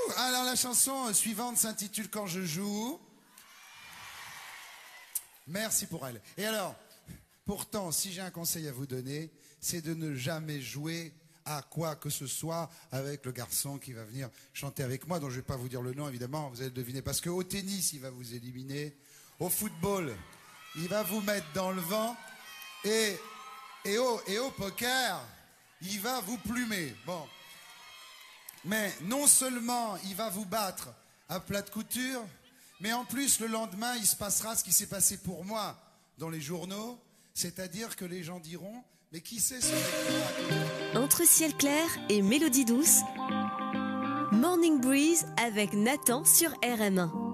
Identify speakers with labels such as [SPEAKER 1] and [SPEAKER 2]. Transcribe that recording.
[SPEAKER 1] Alors la chanson suivante s'intitule Quand je joue. Merci pour elle. Et alors, pourtant, si j'ai un conseil à vous donner, c'est de ne jamais jouer à quoi que ce soit avec le garçon qui va venir chanter avec moi, dont je ne vais pas vous dire le nom évidemment, vous allez le deviner, parce qu'au tennis, il va vous éliminer, au football, il va vous mettre dans le vent, et au poker, il va vous plumer. Bon. Mais non seulement il va vous battre à plat de couture, mais en plus le lendemain, il se passera ce qui s'est passé pour moi dans les journaux, c'est-à-dire que les gens diront « Mais qui c'est ce mec-là »
[SPEAKER 2] Entre ciel clair et mélodie douce, Morning Breeze avec Nathan sur RM1.